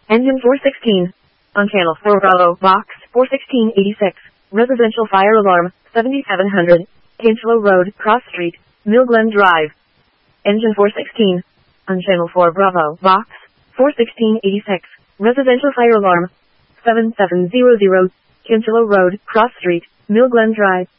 Engine 416. On channel 4 Bravo, box 41686. Residential fire alarm, 7700. Kinchlow Road, Cross Street, Mill Glen Drive. Engine 416. On channel 4 Bravo, box 41686. Residential fire alarm, 7700. Kinchlow Road, Cross Street, Mill Glen Drive.